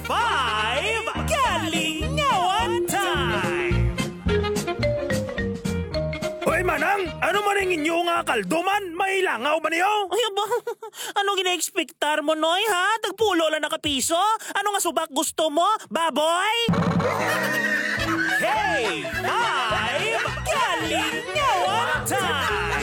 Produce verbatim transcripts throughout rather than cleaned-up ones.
Five Kalingawan Time! Hoy manang, ano man ang inyo nga kalduman? May langaw ba niyo? Ay ba? Ano gina-expectar mo, Noy, ha? Tagpulo lang nakapiso? Ano nga subak gusto mo, baboy? Hey! Five Kalingawan Time!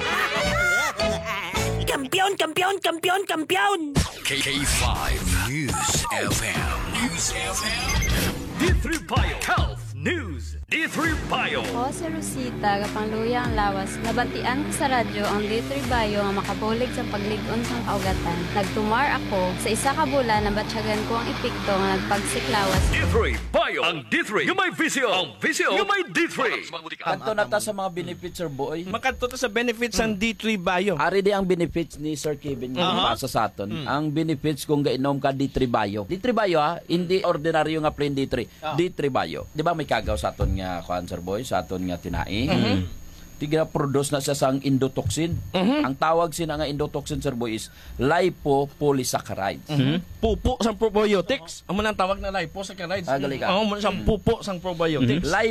Kampiyon, kampiyon, kampiyon, kampiyon! K five News F M. News F M. D three Bio Health News. D three Bio. Ako si Rosita, kapangluya ang lawas. Nabantian ko sa radyo ang D three Bio nga makabulig sa pagligon sang kaugatan. Nagtumar ako sa isa ka bulan na batsyagan ko ang epekto nga nagpagsiklawas. D three Bio. Ang D three. Yung may visyo. Ang visyo. Yung may D three. Kanto na ta sa mga benefits, Sir Boy. Makanto ta sa benefits ng D three Bio. Ari di ang benefits ni Sir Kevin nga uh-huh. pasa sa aton. Mm. Ang benefits kung gainom ka D three Bio. D three Bio ha, hindi ordinaryo nga plain D three. Uh-huh. D three Bio. Di ba may kagaw sa aton nga Sir Boy, sa aton nga tinaing. Mm-hmm. Tiga produce na siya sang endotoxin. Mm-hmm. Ang tawag sina nga endotoxin, Sir Boy, is lipopolysaccharides. Mm-hmm. Pupo sang probiotics. Amo nang tawag na liposaccharides. Ah, gali ka. Oo, mo sang pupo sang probiotics. Mm-hmm.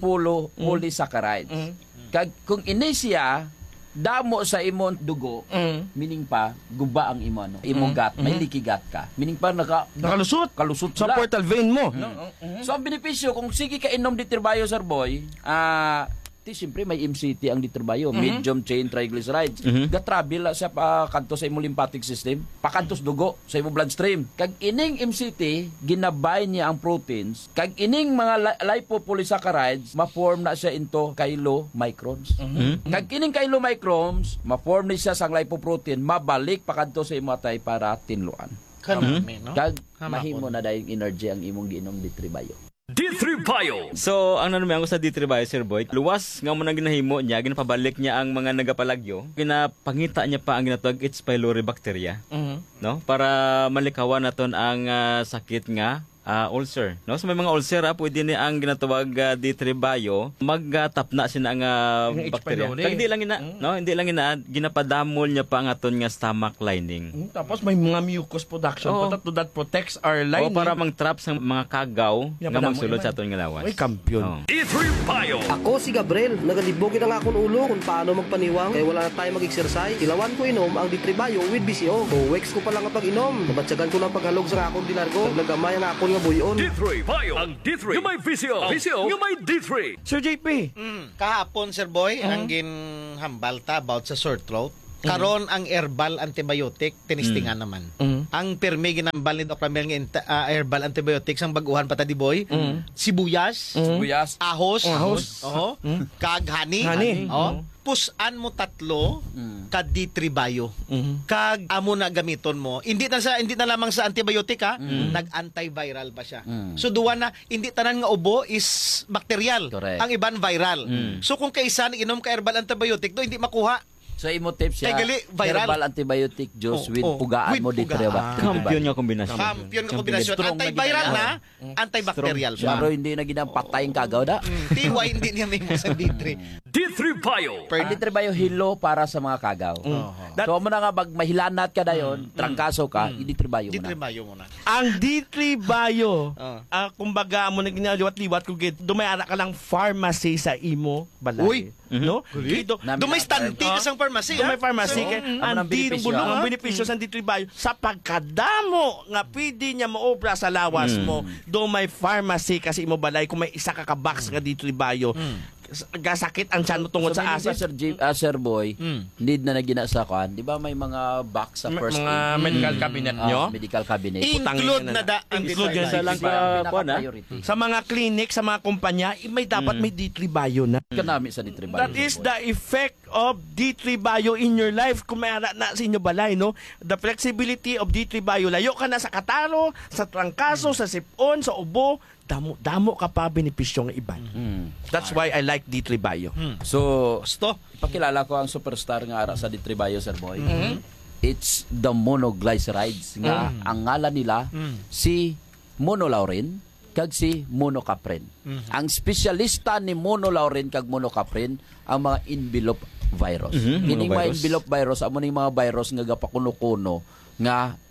Lipopolysaccharides. Mm-hmm. Kag kung ini siya damo sa imong dugo, mm. meaning pa guba ang imo no. Imong mm. gut, may mm-hmm. leaky gut ka. Meaning pa naka nakalusot, kalusot sa portal vein mo. Mm. No? Mm-hmm. So ang benepisyo kung sige ka inom di Bio, Sir Boy, ah uh, ti siyempre may M C T ang Bio, mm-hmm. medium chain triglycerides. Mm-hmm. Ga-travel sa pa kanto sa imong lymphatic system, pakantos dugo sa imong bloodstream. Kag ining M C T ginabay niya ang proteins, kag ining mga li- lipopolysaccharides ma-form na siya into chylomicrons. Mm-hmm. Kag ining chylomicrons ma-form ni siya sang lipoprotein, mabalik pakanto sa imong atay para tinluan. Kanami, no? Kag mahimo na dayong energy ang imong giinom di Bio. D three Bio. So, ang nanumihan ko sa D three Bio, Sir Boy, luwas nga mo nang ginahimo niya, ginapabalik niya ang mga nagapalagyo, ginapangita niya pa ang ginatawag H. pylori bacteria, mm-hmm. no? Para malikawan naton ang uh, sakit nga uh, ulcer, no? So may mga ulcer ha, pwede ni ang ginatawag uh, D three Bio, magtapna siya ang uh, bacteria. Kaya hindi lang ina, mm-hmm. no? Hindi lang ina, ginapadamol niya pa ang aton nga stomach lining. Mm-hmm. Tapos may mga mucus production, oh. to that protects our lining. O para mang-trap sa mga kagaw nga magsulod sa aton nga lawas. Ay, kampiyon. Oh. D three Bio. Ako si Gabriel, nagalibogin ang akong ulo kung paano magpaniwang kaya wala na tayo mag-exercise. Ilawan ko inom ang D three Bio with B C O. O weeks ko pa lang ang pag-inom. Nabatsagan ko ng paghalog sa akong dinargo. Naglagamay ang akong nga buyon. D three Bio. Ang D three. Yung may visyo. Visyo. Yung may D three. Sir J P. Mm. Kahapon, Sir Boy, uh-huh. ang ginhambal ta about sa sore throat. Karon ang herbal antibiotic tinistingan mm. naman. Mm. Ang permi ginambal ni Doctor Mel nga uh, herbal antibiotics ang baguhan pa ta di boy. Mm. Sibuyas, mm. sibuyas, ahos, ahos, oho, mm. kag honey, honey. Oh. Pusan mo tatlo mm. kag D three Bio. Mm. Kag amo na gamiton mo. Hindi na sa hindi na lamang sa antibiotic ha, mm. nag-antiviral pa siya. Mm. So duwa na hindi tanan nga ubo is bacterial. Correct. Ang iban viral. Mm. So kung kaysa inom ka herbal antibiotic do hindi makuha. So imo tips siya, gali, viral. herbal antibiotic juice oh, with oh. pugaan with mo di pugaan. Kampiyon nga kombinasyon. Kampiyon nga kombinasyon. Antiviral na, antibacterial pa. Pero hindi na ginapatay ang kagaw da. Mm. T Y hindi niya may mo sa D three. D three Bio. Per D three Bio hilo para sa mga kagaw. Mm. That, so mo na nga pag mahilanat ka dayon, mm. trangkaso ka, mm. D three Bio mo na. D three Bio mo na. Ang D three Bio, uh. uh, kumbaga mo na ginaliwat-liwat ko gid, dumayara ka lang pharmacy sa imo balay. Uy, mm-hmm. no? Dito, dumay standing ka sang pharmacy. Dumay pharmacy. So, mm, ang D bulong ang benepisyo sa D three Bio sa pagkadamo nga pwede niya maobra sa lawas mm. mo, do may pharmacy kasi imo balay kung may isa ka ka box nga D three Bio. Mm. Gasakit ang tiyan mo tungod so, sa acid. Sir, G, uh, Sir Boy, mm. need na nagina sa kwan. Di ba may mga box sa first mga aid? medical mm. cabinet uh, nyo? Medical cabinet. Include na da. Include yan sa lang ka, sa mga clinic, sa mga kumpanya, may dapat mm. may D three Bio na. Kanami sa D three Bio. That is the effect of D three Bio in your life. Kung may ara na sa inyo balay, no? The flexibility of D three Bio. Layo ka na sa kataro, sa trangkaso, mm. sa sipon, sa ubo, damo damo ka pa benepisyo ng iban. Mm. That's why I like D three Bio. Mm. So, sto, ipakilala ko ang superstar nga ara sa D three Bio, Sir Boy. Mm-hmm. It's the monoglycerides nga mm. ang ngalan nila mm. si monolaurin kag si monocaprin. Mm-hmm. Ang espesyalista ni monolaurin kag monocaprin ang mga envelope virus. Mm-hmm. Kining mga envelope virus amo ning mga virus nga gapakuno-kuno nga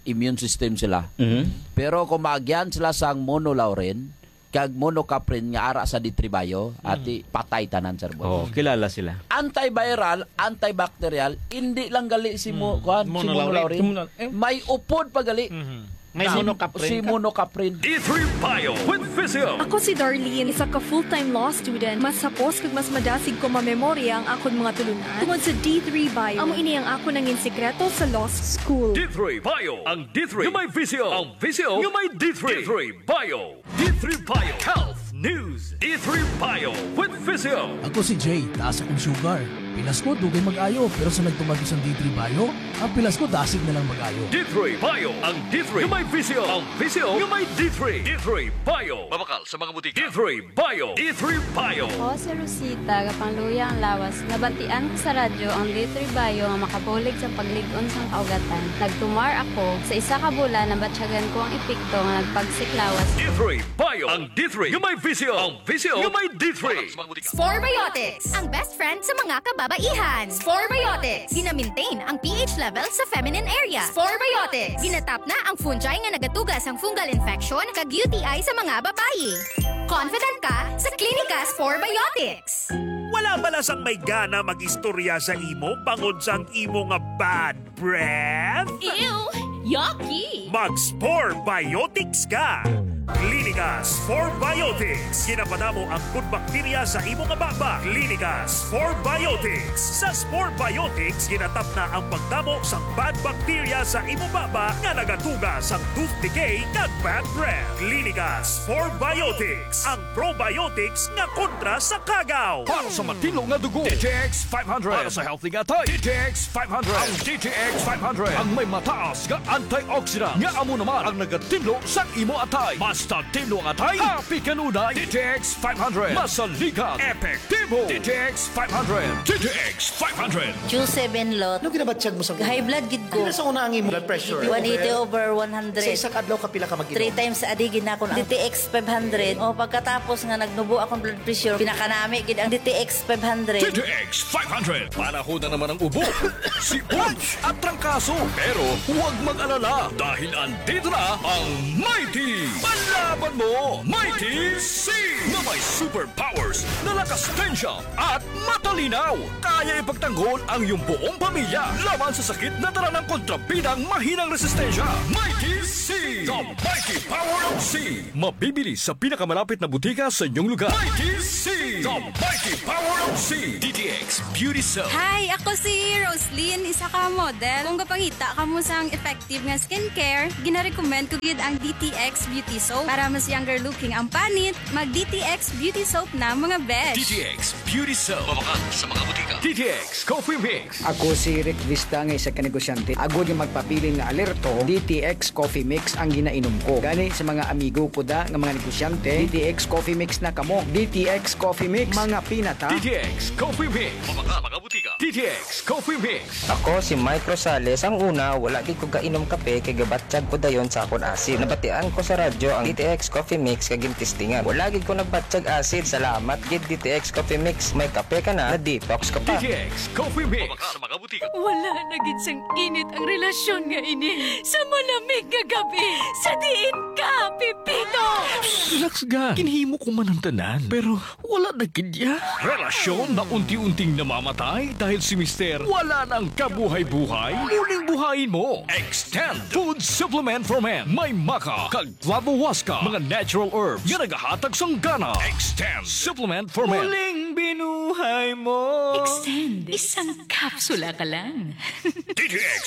immune system sila. Mhm. Pero kung maagyan sila sang monolaurin, kag monocaprin nga ara sa ditribayo, ati patay tanan, sir boy. Oh, kilala sila. Antiviral, antibacterial, hindi lang gali si mo, kuhan, si Monolaurin. monolaurin. May upod pa gali. May Si- monocaprin Si ka. monocaprin. D three Bio with Physio. Ako si Darlene, isa ka full-time law student. Mas sapos kag mas madasig ko mamemorya ang akon mga tulunan. Tungod sa D three Bio, amo ini ang ako nangin sikreto sa law school. D three Bio. Ang D three. Yung may Physio. Ang Physio. Yung may D three. D three Bio. D three Bio. Health News. D three Bio with Physio. Ako si Jay, taas akong sugar. Pilas ko, dugay mag-ayo. Pero sa nagtumagos ang D three Bio, ang pilas ko, dasig na lang mag-ayo. D three Bio. Ang D three. Yung may Physio. Ang Physio. Yung may D three. D three Bio. Mabakal sa mga butika. D three Bio. D three Bio. Ako si Rosita, kapangluya ang lawas. Nabantian ko sa radyo ang D three Bio nga makabulig sa pagligon sang kaugatan. Nagtumar ako sa isa ka bulan na batsyagan ko ang epekto nga nagpagsiklawas. D three Bio. Ang D three. Yung may Physio. Ang Physio. Yung may D three. Sporebiotics, ang best friend sa mga kababaihan. Sporebiotics, gina-maintain ang pH level sa feminine area. Sporebiotics, ginatap na ang fungi nga nagatugas ang fungal infection kag U T I sa mga babayi. Confident ka sa Klinika Sporebiotics. Wala bala sang may gana mag-istorya sa imo bangod sang imo nga bad breath? Ew! Yucky! Mag-Spore Biotics ka! Klinika Spore Biotics. Ginapanamo ang good bacteria sa imo nga baba. Klinika Spore Biotics. Sa Spore Biotics, ginatap na ang pagdamo sa bad bacteria sa imo baba nga nagatuga sa tooth decay kag bad breath. Klinika Spore Biotics. Ang probiotics nga kontra sa kagaw. Para sa matino nga dugo, D T X five hundred. Para sa healthy nga tayo, D T X five hundred. Ang D T X five hundred. Ang may mataas nga antioxidant. Nga amo naman ang nagatinlo sa imo atay. Basta tinlo ang atay, happy kanunay. D T X five hundred. Masaligan. Epektibo. D T X five hundred. D T X five hundred. Q seven lot. Ano ginabatsyag mo sa High blood gid ko. Ano sa una ang imo blood pressure? one eighty over one Sa hundred. isang adlaw ka pila ka mag-inom? Three times a day gid na akong D T X five hundred. O pagkatapos nga nagnubo akong blood pressure, pinakanami gid ang D T X five hundred. D T X five hundred. Panahon na naman ang ubo, sipon at trangkaso. Pero huwag mag-alala dahil andito na ang Mighty. Panlaban mo, Mighty C! Na may superpowers na lakas tensya at matalinaw. Kaya ipagtanggol ang iyong buong pamilya laban sa sakit na dala ng kontrabidang mahinang resistensya. Mighty C! The Mighty Power of C! Mabibili sa pinakamalapit na butika sa inyong lugar. Mighty C! The Mighty Power of C! D T X Beauty Soap. Hi, ako si Roslyn, isa ka model. Kung kapangita ka mo sang effective nga skincare, gina-recommend ko gid ang D T X Beauty Soap. Para mas younger looking ang panit, mag-D T X Beauty Soap na mga besh. D T X Beauty Soap. Mabakal sa mga butika. D T X Coffee Mix. Ako si Rick Vista nga isa ka negosyante. Agod yung magpapili nga alerto, D T X Coffee Mix ang ginainom ko. Gani sa mga amigo ko da nga mga negosyante, D T X Coffee Mix na kamo. D T X Coffee Mix, mga pinata. D T X Coffee Mix. Mabakal mga butika. D T X Coffee Mix. Ako si Mike Rosales. Ang una, wala gid ko kainom kape kay gabatsyag ko dayon sa akon acid. Nabatian ko sa radyo ang D T X Coffee Mix kag gintistingan. Wala gid ko nagbatsyag acid. Salamat gid D T X Coffee Mix. May kape ka na, na-detox ka pa. D T X Coffee Mix. Mabakal sa mga butika. Wala na gid sang init ang relasyon nga ini sa malamig nga gabi. Sa diin ka, Pipito! Relax ga. Kinhimo ko man ang tanan. Pero wala na kidya. Relasyon na unti-unting namamatay dahil si Mister wala nang kabuhay-buhay. Muling buhayin mo. Extend Food Supplement for Men. May maka, kag flavowaska, mga natural herbs. Yan nagahatag sang gana. Extend Supplement for Men. Muling binuhay mo. Extend. Isang kapsula ka lang. D T X